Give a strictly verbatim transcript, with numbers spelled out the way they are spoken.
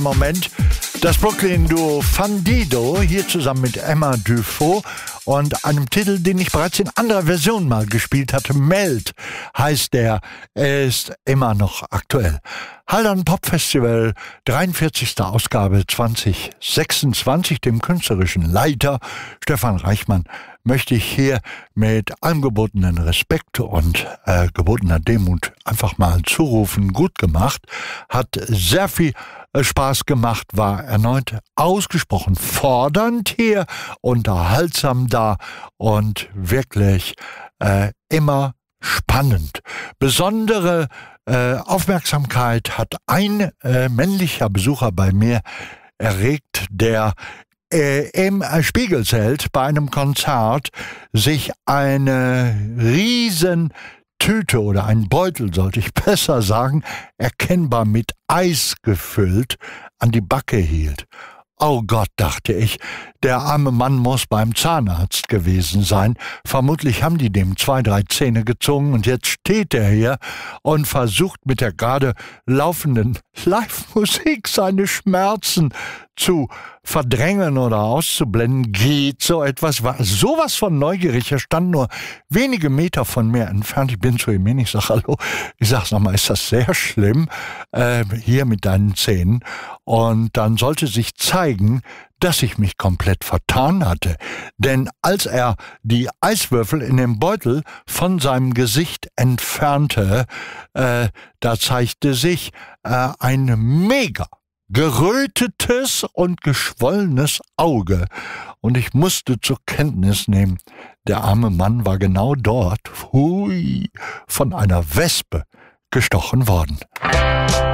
Moment das Brooklyn-Duo Fandido hier zusammen mit Emma Dufault und einem Titel, den ich bereits in anderer Version mal gespielt hatte. Melt heißt der, er ist immer noch aktuell. Halland Pop Festival, dreiundvierzigste Ausgabe zwanzig sechsundzwanzig, dem künstlerischen Leiter Stefan Reichmann möchte ich hier mit allem gebotenen Respekt und äh, gebotener Demut einfach mal zurufen. Gut gemacht, hat sehr viel äh, Spaß gemacht, war erneut ausgesprochen fordernd hier, unterhaltsam da und wirklich äh, immer spannend. Besondere äh, Aufmerksamkeit hat ein äh, männlicher Besucher bei mir erregt, der äh, im Spiegelzelt bei einem Konzert sich eine riesen Tüte oder ein Beutel, sollte ich besser sagen, erkennbar mit Eis gefüllt, an die Backe hielt. Oh Gott, dachte ich, der arme Mann muss beim Zahnarzt gewesen sein. Vermutlich haben die dem zwei, drei Zähne gezogen und jetzt steht er hier und versucht mit der gerade laufenden Live-Musik seine Schmerzen zu verdrängen oder auszublenden. Geht so etwas? War sowas von neugierig. Er stand nur wenige Meter von mir entfernt. Ich bin zu ihm hin, ich sag hallo. Ich sag, sag mal, ist das sehr schlimm, äh, hier mit deinen Zähnen? Und dann sollte sich zeigen, dass ich mich komplett vertan hatte. Denn als er die Eiswürfel in dem Beutel von seinem Gesicht entfernte, äh, da zeigte sich äh, ein mega gerötetes und geschwollenes Auge. Und ich musste zur Kenntnis nehmen, der arme Mann war genau dort, hui, von einer Wespe gestochen worden.